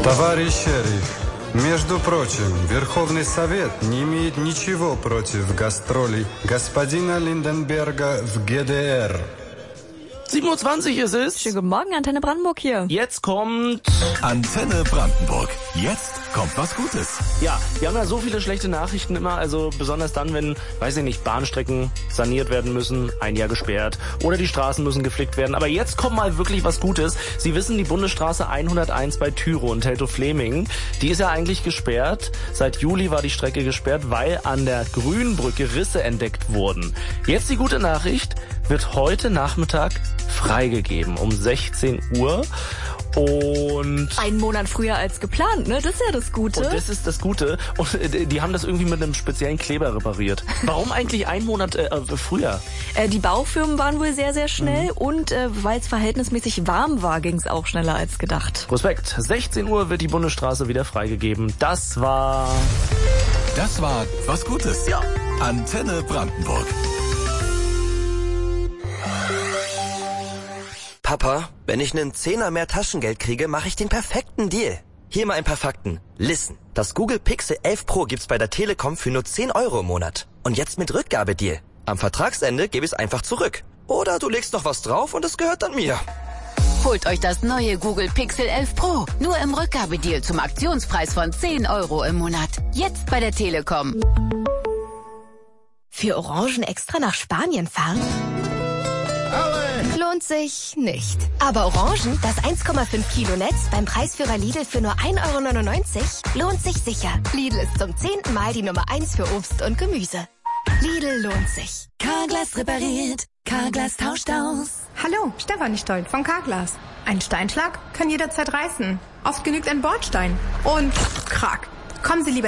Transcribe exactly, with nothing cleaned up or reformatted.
Товарищ шериф, между прочим, Верховный Совет не имеет ничего против гастролей господина Lindenberger в G D R. siebenundzwanzig ist es. Schönen guten Morgen, Antenne Brandenburg hier. Jetzt kommt... Antenne Brandenburg. Jetzt kommt was Gutes. Ja, wir haben ja so viele schlechte Nachrichten immer, also besonders dann, wenn, weiß ich nicht, Bahnstrecken saniert werden müssen, ein Jahr gesperrt oder die Straßen müssen geflickt werden. Aber jetzt kommt mal wirklich was Gutes. Sie wissen, die Bundesstraße hunderteins bei Tyro und Teltow-Fleming, die ist ja eigentlich gesperrt. Seit Juli war die Strecke gesperrt, weil an der Grünbrücke Risse entdeckt wurden. Jetzt die gute Nachricht, wird heute Nachmittag freigegeben um sechzehn Uhr. Und einen Monat früher als geplant, ne? Das ist ja das Gute. Und das ist das Gute. Und äh, die haben das irgendwie mit einem speziellen Kleber repariert. Warum eigentlich einen Monat äh, früher? Äh, die Baufirmen waren wohl sehr, sehr schnell. Mhm. Und äh, weil es verhältnismäßig warm war, ging es auch schneller als gedacht. Respekt. sechzehn Uhr wird die Bundesstraße wieder freigegeben. Das war... Das war was Gutes. Ja. Antenne Brandenburg. Papa, wenn ich einen Zehner mehr Taschengeld kriege, mache ich den perfekten Deal. Hier mal ein paar Fakten. Listen, das Google Pixel elf Pro gibt's bei der Telekom für nur zehn Euro im Monat. Und jetzt mit Rückgabedeal. Am Vertragsende gebe ich es einfach zurück. Oder du legst noch was drauf und es gehört dann mir. Holt euch das neue Google Pixel elf Pro. Nur im Rückgabedeal zum Aktionspreis von zehn Euro im Monat. Jetzt bei der Telekom. Für Orangen extra nach Spanien fahren? Lohnt sich nicht. Aber Orangen, das eins Komma fünf Kilo Netz beim Preisführer Lidl für nur ein Euro neunundneunzig, lohnt sich sicher. Lidl ist zum zehnten Mal die Nummer eins für Obst und Gemüse. Lidl lohnt sich. Carglass repariert, Carglass tauscht aus. Hallo, Stefanie Stolt von Carglass. Ein Steinschlag kann jederzeit reißen. Oft genügt ein Bordstein. Und krack. Kommen Sie lieber